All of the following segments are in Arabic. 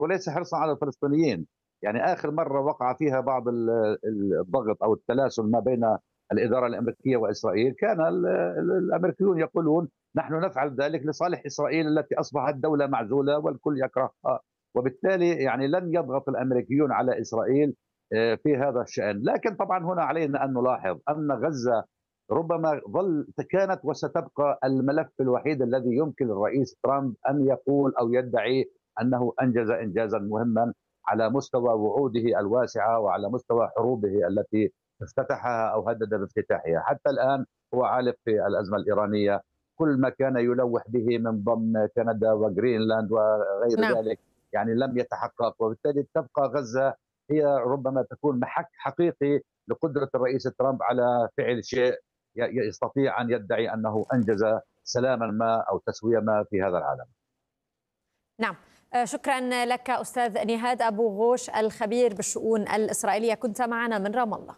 وليس حرصا على الفلسطينيين. يعني آخر مرة وقع فيها بعض الضغط أو التلاسل ما بين الإدارة الأمريكية وإسرائيل، كان الأمريكيون يقولون نحن نفعل ذلك لصالح إسرائيل التي أصبحت دولة معزولة والكل يكرهها، وبالتالي يعني لن يضغط الأمريكيون على إسرائيل في هذا الشأن. لكن طبعا هنا علينا أن نلاحظ أن غزة ربما كانت وستبقى الملف الوحيد الذي يمكن للرئيس ترامب أن يقول أو يدعي أنه أنجز إنجازا مهما على مستوى وعوده الواسعة وعلى مستوى حروبه التي افتتحها أو هدد بافتتاحها. حتى الآن هو عالق في الأزمة الإيرانية، كل ما كان يلوح به من ضم كندا وغرينلاند وغير ذلك يعني لم يتحقق، وبالتالي تبقى غزة هي ربما تكون محك حقيقي لقدرة الرئيس ترامب على فعل شيء يستطيع أن يدعي أنه أنجز سلاما ما أو تسوية ما في هذا العالم. نعم، شكرا لك أستاذ نهاد أبو غوش الخبير بالشؤون الإسرائيلية، كنت معنا من رام الله.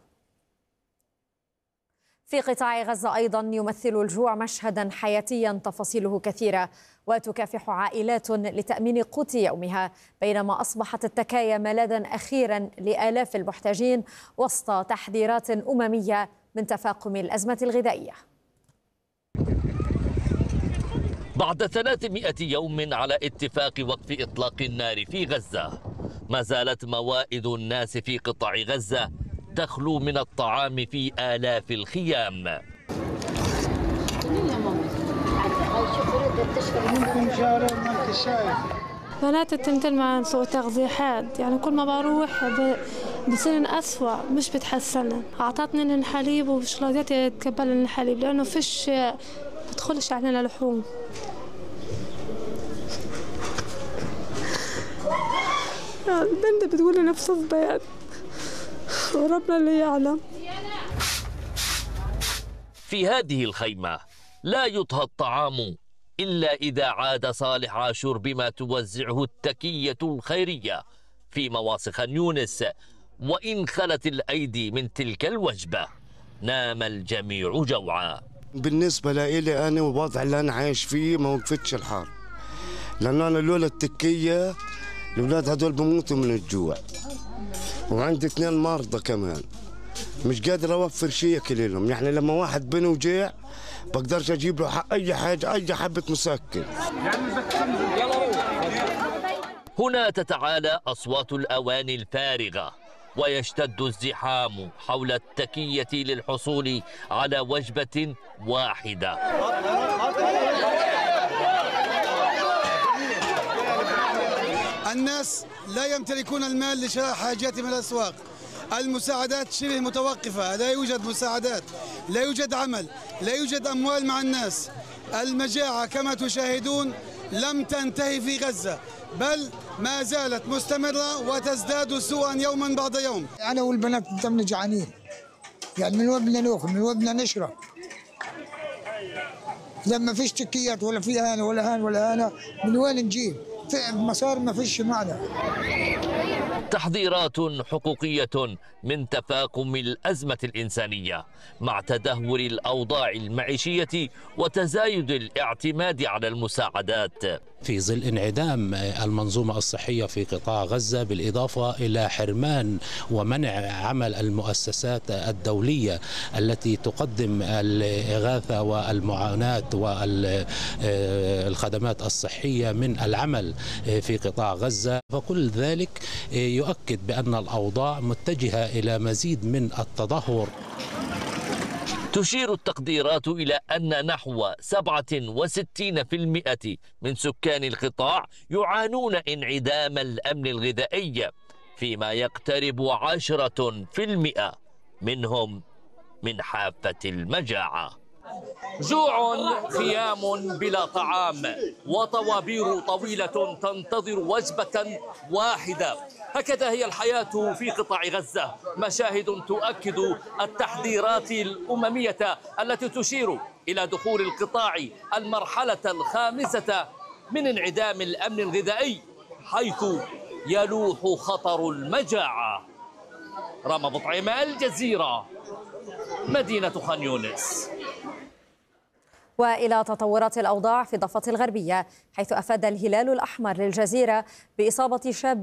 في قطاع غزة أيضا يمثل الجوع مشهدا حياتيا تفاصيله كثيرة، وتكافح عائلات لتأمين قوت يومها، بينما أصبحت التكايا ملاذا أخيرا لآلاف المحتاجين وسط تحذيرات أممية من تفاقم الأزمة الغذائية. بعد 300 يوم على اتفاق وقف إطلاق النار في غزة، ما زالت موائد الناس في قطاع غزة تخلو من الطعام في آلاف الخيام. بنات التمثيل مع سوء تغذية حاد، يعني كل ما بروح بصير أسوأ مش بتحسن. أعطتني الحليب ومش راضية تقبل الحليب لأنه فيش بدخلش علينا لحوم. البنت بتقول نفس البيت وربنا اللي يعلم. في هذه الخيمة لا يطهى الطعام إلا إذا عاد صالح عاشور بما توزعه التكية الخيرية في مواصي خان يونس، وإن خلت الأيدي من تلك الوجبة نام الجميع جوعا. بالنسبة لي أنا والوضع اللي أنا عايش فيه ما وقفتش الحر، لأنه أنا لولا التكية الأولاد هدول بموتوا من الجوع، وعندي 2 مرضى كمان مش قادر أوفر شيء ياكل لهم. يعني لما واحد بني وجيع بقدرش أجيب له أي حاجة، أي حبة مسكن. هنا تتعالى أصوات الأواني الفارغة ويشتد الزحام حول التكية للحصول على وجبة واحدة. الناس لا يمتلكون المال لشراء حاجاتهم من الأسواق، المساعدات شبه متوقفة، لا يوجد مساعدات، لا يوجد عمل، لا يوجد أموال مع الناس. المجاعة كما تشاهدون لم تنتهي في غزة، بل ما زالت مستمرة وتزداد سوءا يوما بعد يوم. أنا والبنات بدنا جعانين، يعني من وين بدنا ناكل، من وين بدنا نشرب؟ لما فيش تكيات ولا في هان ولا هان ولا هنا، من وين نجيب؟ مسار ما فيش معنا. تحذيرات حقوقية من تفاقم الأزمة الإنسانية مع تدهور الأوضاع المعيشية وتزايد الاعتماد على المساعدات. في ظل انعدام المنظومة الصحية في قطاع غزة، بالإضافة إلى حرمان ومنع عمل المؤسسات الدولية التي تقدم الإغاثة والمعاناة والخدمات الصحية من العمل في قطاع غزة، فكل ذلك يؤكد بأن الأوضاع متجهة إلى مزيد من التدهور. تشير التقديرات إلى أن نحو 67% من سكان القطاع يعانون انعدام الأمن الغذائي، فيما يقترب 10% منهم من حافة المجاعة. جوع، خيام بلا طعام، وطوابير طويلة تنتظر وجبة واحدة. هكذا هي الحياة في قطاع غزة، مشاهد تؤكد التحذيرات الأممية التي تشير إلى دخول القطاع المرحلة الخامسة من انعدام الأمن الغذائي، حيث يلوح خطر المجاعة. رام بطعيمة، الجزيرة، مدينة خان يونس. وإلى تطورات الأوضاع في الضفة الغربية، حيث أفاد الهلال الأحمر للجزيرة بإصابة شاب